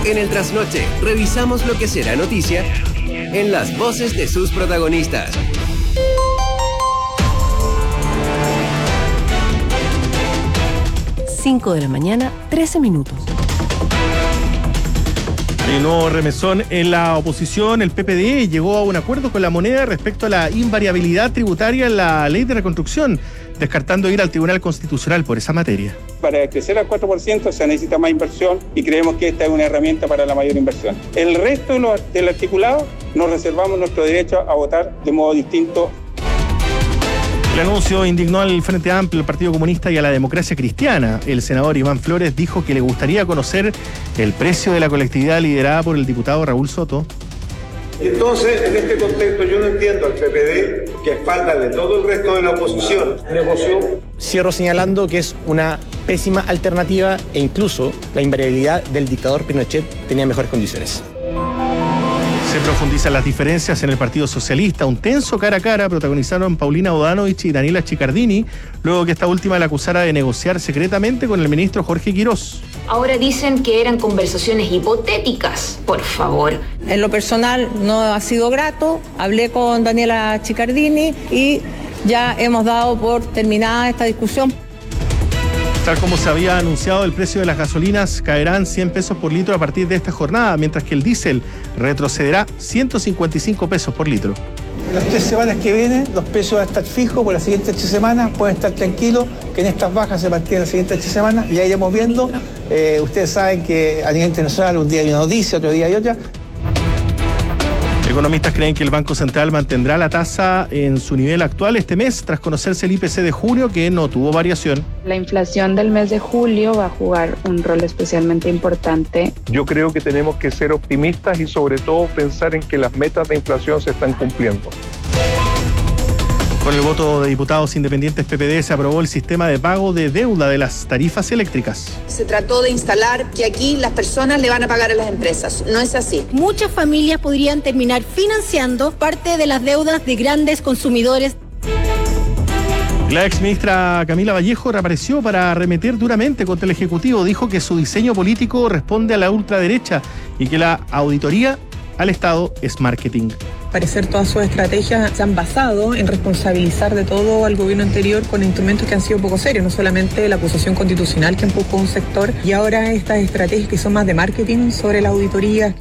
En el Trasnoche, revisamos lo que será noticia en las voces de sus protagonistas. Cinco de la mañana, 13 minutos. El nuevo remesón en la oposición, el PPD, llegó a un acuerdo con la moneda respecto a la invariabilidad tributaria en la ley de reconstrucción, descartando ir al Tribunal Constitucional por esa materia. Para crecer al 4% se necesita más inversión y creemos que esta es una herramienta para la mayor inversión. El resto del articulado nos reservamos nuestro derecho a votar de modo distinto. El anuncio indignó al Frente Amplio, al Partido Comunista y a la Democracia Cristiana. El senador Iván Flores dijo que le gustaría conocer el precio de la colectividad liderada por el diputado Raúl Soto. Entonces, en este contexto yo no entiendo al PPD, que a espaldas de todo el resto de la oposición negoció. Cierro señalando que es una pésima alternativa e incluso la invariabilidad del dictador Pinochet tenía mejores condiciones. Se profundizan las diferencias en el Partido Socialista. Un tenso cara a cara protagonizaron Paulina Bodanovich y Daniela Chicardini, luego que esta última la acusara de negociar secretamente con el ministro Jorge Quirós. Ahora dicen que eran conversaciones hipotéticas, por favor. En lo personal no ha sido grato, hablé con Daniela Chicardini y ya hemos dado por terminada esta discusión. Tal como se había anunciado, el precio de las gasolinas caerán 100 pesos por litro a partir de esta jornada, mientras que el diésel retrocederá 155 pesos por litro. Las 3 semanas que vienen, los precios van a estar fijos por las siguientes 3 semanas. Pueden estar tranquilos que en estas bajas se mantienen las siguientes 3 semanas. Ya iremos viendo. Ustedes saben que a nivel internacional un día hay una noticia, otro día hay otra. Economistas creen que el Banco Central mantendrá la tasa en su nivel actual este mes, tras conocerse el IPC de junio, que no tuvo variación. La inflación del mes de julio va a jugar un rol especialmente importante. Yo creo que tenemos que ser optimistas y sobre todo pensar en que las metas de inflación se están cumpliendo. Con el voto de diputados independientes PPD se aprobó el sistema de pago de deuda de las tarifas eléctricas. Se trató de instalar que aquí las personas le van a pagar a las empresas. No es así. Muchas familias podrían terminar financiando parte de las deudas de grandes consumidores. La exministra Camila Vallejo reapareció para arremeter duramente contra el Ejecutivo. Dijo que su diseño político responde a la ultraderecha y que la auditoría al Estado es marketing. Al parecer todas sus estrategias se han basado en responsabilizar de todo al gobierno anterior con instrumentos que han sido poco serios, no solamente la acusación constitucional que empujó un sector y ahora estas estrategias que son más de marketing sobre la auditoría.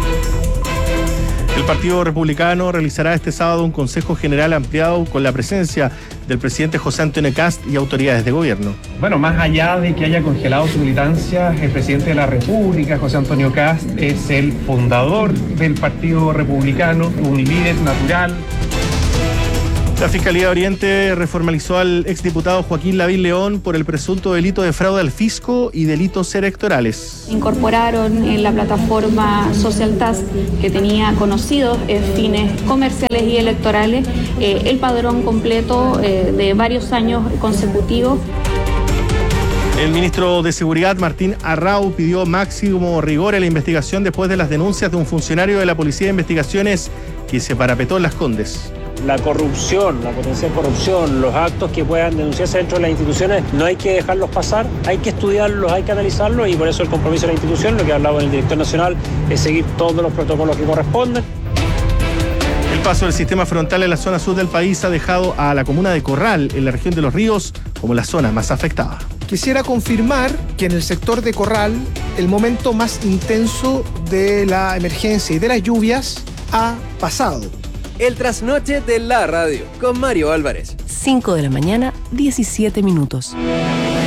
El Partido Republicano realizará este sábado un Consejo General ampliado con la presencia del presidente José Antonio Kast y autoridades de gobierno. Bueno, más allá de que haya congelado su militancia, el presidente de la República, José Antonio Kast, es el fundador del Partido Republicano, un líder natural. La Fiscalía de Oriente reformalizó al exdiputado Joaquín Lavín León por el presunto delito de fraude al fisco y delitos electorales. Incorporaron en la plataforma Social Task, que tenía conocidos fines comerciales y electorales, el padrón completo de varios años consecutivos. El ministro de Seguridad, Martín Arrau, pidió máximo rigor en la investigación después de las denuncias de un funcionario de la Policía de Investigaciones que se parapetó en Las Condes. La corrupción, la potencial corrupción, los actos que puedan denunciarse dentro de las instituciones, no hay que dejarlos pasar, hay que estudiarlos, hay que analizarlos y por eso el compromiso de la institución, lo que ha hablado el director nacional, es seguir todos los protocolos que corresponden. El paso del sistema frontal en la zona sur del país ha dejado a la comuna de Corral, en la región de Los Ríos, como la zona más afectada. Quisiera confirmar que en el sector de Corral, el momento más intenso de la emergencia y de las lluvias ha pasado. El Trasnoche de la Radio, con Mario Álvarez. 5 de la mañana, 17 minutos.